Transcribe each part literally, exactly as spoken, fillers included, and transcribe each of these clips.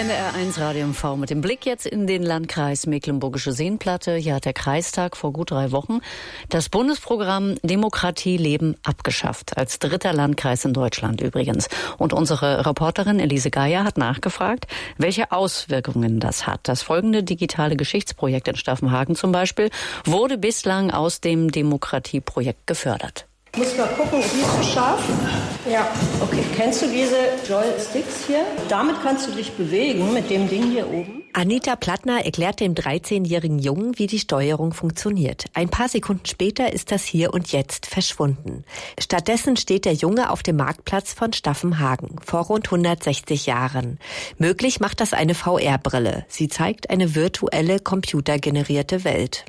N D R eins Radio M V mit dem Blick jetzt in den Landkreis Mecklenburgische Seenplatte. Hier hat der Kreistag vor gut drei Wochen das Bundesprogramm Demokratie leben abgeschafft. Als dritter Landkreis in Deutschland übrigens. Und unsere Reporterin Elise Geier hat nachgefragt, welche Auswirkungen das hat. Das folgende digitale Geschichtsprojekt in Staffenhagen zum Beispiel wurde bislang aus dem Demokratieprojekt gefördert. Ich muss mal gucken, siehst du scharf? Ja. Okay, kennst du diese Joysticks hier? Damit kannst du dich bewegen mit dem Ding hier oben. Anita Plattner erklärt dem dreizehnjährigen Jungen, wie die Steuerung funktioniert. Ein paar Sekunden später ist das Hier und Jetzt verschwunden. Stattdessen steht der Junge auf dem Marktplatz von Staffenhagen vor rund hundertsechzig Jahren. Möglich macht das eine V R-Brille. Sie zeigt eine virtuelle, computergenerierte Welt.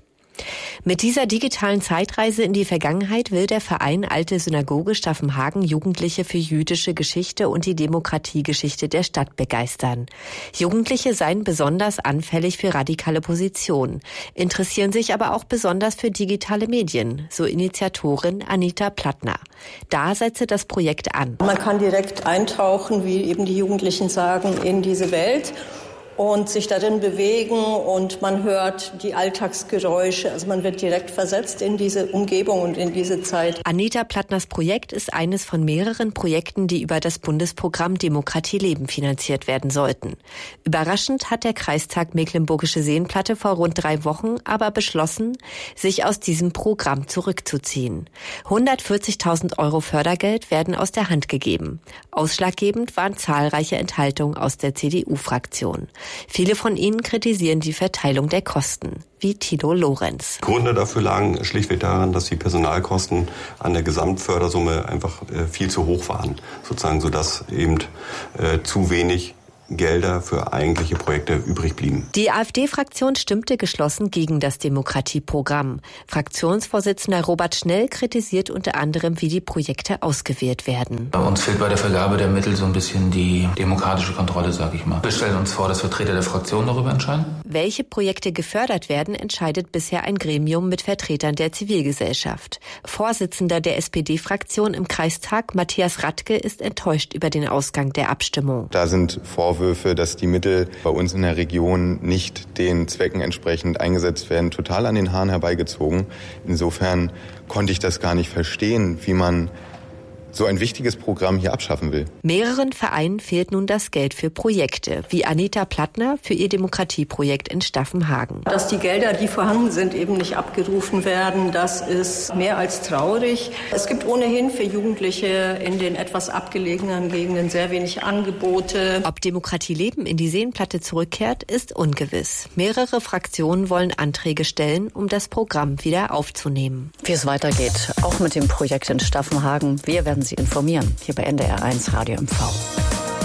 Mit dieser digitalen Zeitreise in die Vergangenheit will der Verein Alte Synagoge Staffenhagen Jugendliche für jüdische Geschichte und die Demokratiegeschichte der Stadt begeistern. Jugendliche seien besonders anfällig für radikale Positionen, interessieren sich aber auch besonders für digitale Medien, so Initiatorin Anita Plattner. Da setze das Projekt an. Man kann direkt eintauchen, wie eben die Jugendlichen sagen, in diese Welt und sich darin bewegen und man hört die Alltagsgeräusche. Also man wird direkt versetzt in diese Umgebung und in diese Zeit. Anita Plattners Projekt ist eines von mehreren Projekten, die über das Bundesprogramm Demokratie leben finanziert werden sollten. Überraschend hat der Kreistag Mecklenburgische Seenplatte vor rund drei Wochen aber beschlossen, sich aus diesem Programm zurückzuziehen. hundertvierzigtausend Euro Fördergeld werden aus der Hand gegeben. Ausschlaggebend waren zahlreiche Enthaltungen aus der C D U-Fraktion. Viele von ihnen kritisieren die Verteilung der Kosten, wie Thilo Lorenz. Gründe dafür lagen schlichtweg daran, dass die Personalkosten an der Gesamtfördersumme einfach äh, viel zu hoch waren, sozusagen, sodass eben äh, zu wenig Gelder für eigentliche Projekte übrig blieben. Die AfD-Fraktion stimmte geschlossen gegen das Demokratieprogramm. Fraktionsvorsitzender Robert Schnell kritisiert unter anderem, wie die Projekte ausgewählt werden. Bei uns fehlt bei der Vergabe der Mittel so ein bisschen die demokratische Kontrolle, sage ich mal. Wir stellen uns vor, dass Vertreter der Fraktion darüber entscheiden. Welche Projekte gefördert werden, entscheidet bisher ein Gremium mit Vertretern der Zivilgesellschaft. Vorsitzender der S P D-Fraktion im Kreistag, Matthias Radke, ist enttäuscht über den Ausgang der Abstimmung. Da sind Vorwürfe, dass die Mittel bei uns in der Region nicht den Zwecken entsprechend eingesetzt werden, total an den Haaren herbeigezogen. Insofern konnte ich das gar nicht verstehen, wie man so ein wichtiges Programm hier abschaffen will. Mehreren Vereinen fehlt nun das Geld für Projekte, wie Anita Plattner für ihr Demokratieprojekt in Staffenhagen. Dass die Gelder, die vorhanden sind, eben nicht abgerufen werden, das ist mehr als traurig. Es gibt ohnehin für Jugendliche in den etwas abgelegenen Gegenden sehr wenig Angebote. Ob Demokratie leben in die Seenplatte zurückkehrt, ist ungewiss. Mehrere Fraktionen wollen Anträge stellen, um das Programm wieder aufzunehmen. Wie es weitergeht, auch mit dem Projekt in Staffenhagen. Wir werden Sie informieren, hier bei N D R eins Radio M V.